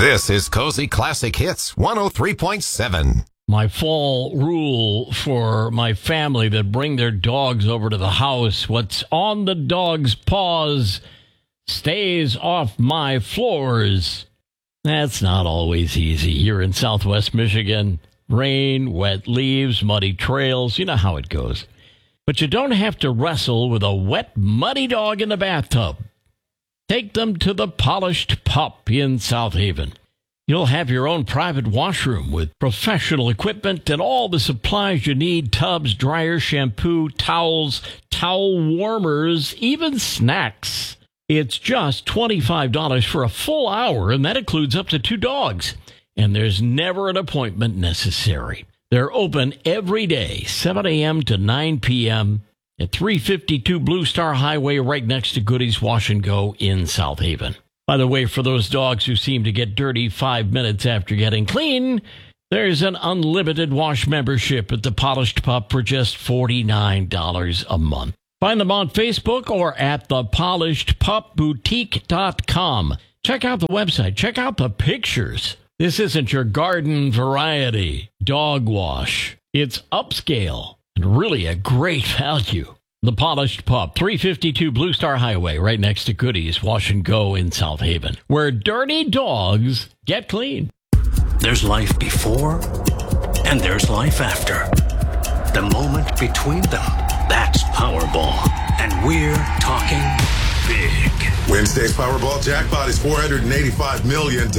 This is Cozy Classic Hits 103.7. My fall rule for my family that bring their dogs over to the house: what's on the dog's paws stays off my floors. That's not always easy here in Southwest Michigan. Rain, wet leaves, muddy trails, you know how it goes. But you don't have to wrestle with a wet, muddy dog in the bathtub. Take them to the Polished Pup in South Haven. You'll have your own private washroom with professional equipment and all the supplies you need: tubs, dryers, shampoo, towels, towel warmers, even snacks. It's just $25 for a full hour, and that includes up to 2 dogs. And there's never an appointment necessary. They're open every day, 7 a.m. to 9 p.m. at 352 Blue Star Highway, right next to Goody's Wash and Go in South Haven. By the way, for those dogs who seem to get dirty 5 minutes after getting clean, there's an unlimited wash membership at the Polished Pup for just $49 a month. Find them on Facebook or at thepolishedpupboutique.com. Check out the website. Check out the pictures. This isn't your garden variety dog wash. It's upscale and really a great value. The Polished Pup, 352 Blue Star Highway, right next to Goody's Wash and Go in South Haven, where dirty dogs get clean. There's life before, and there's life after. The moment between them, that's Powerball. And we're talking big. Wednesday's Powerball jackpot is $485 million.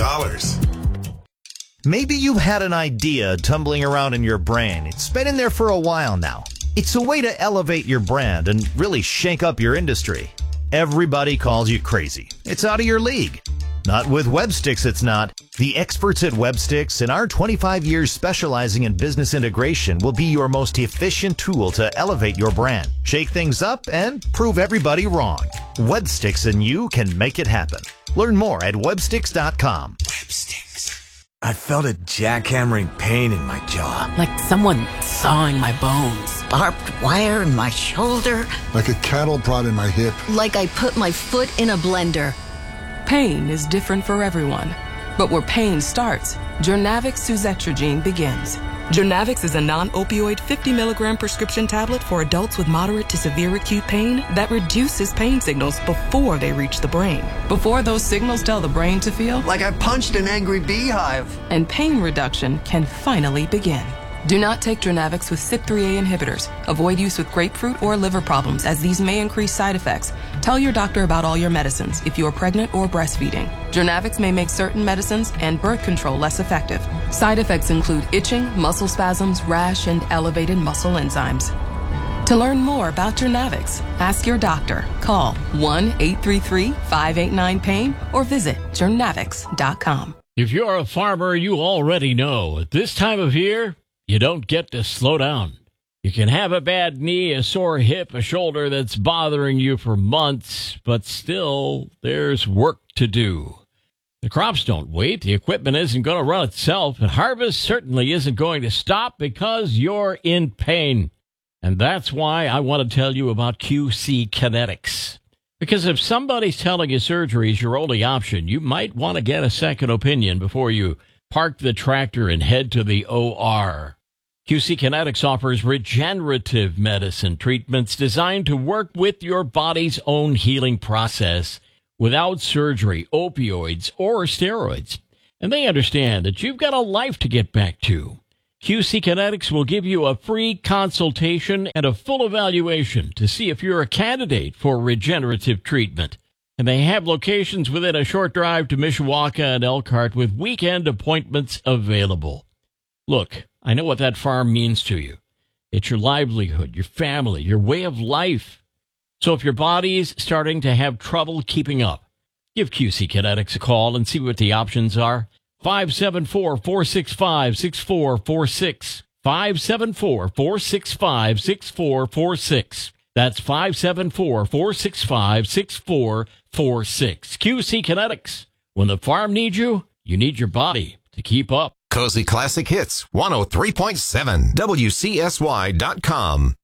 Maybe you had an idea tumbling around in your brain. It's been in there for a while now. It's a way to elevate your brand and really shake up your industry. Everybody calls you crazy. It's out of your league. Not with WebSticks, it's not. The experts at WebSticks and our 25 years specializing in business integration will be your most efficient tool to elevate your brand, shake things up, and prove everybody wrong. WebSticks and you can make it happen. Learn more at websticks.com. WebSticks. I felt a jackhammering pain in my jaw. Like someone sawing my bones. Barbed wire in my shoulder. Like a cattle prod in my hip. Like I put my foot in a blender. Pain is different for everyone. But where pain starts, Journavx Suzetrigine begins. Journavx is a non-opioid 50-milligram prescription tablet for adults with moderate to severe acute pain that reduces pain signals before they reach the brain. Before those signals tell the brain to feel Like I punched an angry beehive. And pain reduction can finally begin. Do not take Journavx with CYP3A inhibitors. Avoid use with grapefruit or liver problems, as these may increase side effects. Tell your doctor about all your medicines if you are pregnant or breastfeeding. Journavx may make certain medicines and birth control less effective. Side effects include itching, muscle spasms, rash, and elevated muscle enzymes. To learn more about Journavx, ask your doctor. Call 1-833-589-PAIN or visit journavx.com. If you're a farmer, you already know at this time of year, you don't get to slow down. You can have a bad knee, a sore hip, a shoulder that's bothering you for months, but still, there's work to do. The crops don't wait. The equipment isn't going to run itself. And harvest certainly isn't going to stop because you're in pain. And that's why I want to tell you about QC Kinetics. Because if somebody's telling you surgery is your only option, you might want to get a second opinion before you park the tractor and head to the OR. QC Kinetics offers regenerative medicine treatments designed to work with your body's own healing process without surgery, opioids, or steroids. And they understand that you've got a life to get back to. QC Kinetics will give you a free consultation and a full evaluation to see if you're a candidate for regenerative treatment. And they have locations within a short drive to Mishawaka and Elkhart with weekend appointments available. Look, I know what that farm means to you. It's your livelihood, your family, your way of life. So if your body's starting to have trouble keeping up, give QC Kinetics a call and see what the options are. 574-465-6446. 574-465-6446. That's 574-465-6446. QC Kinetics. When the farm needs you, you need your body to keep up. Cozy Classic Hits 103.7 WCSY.com.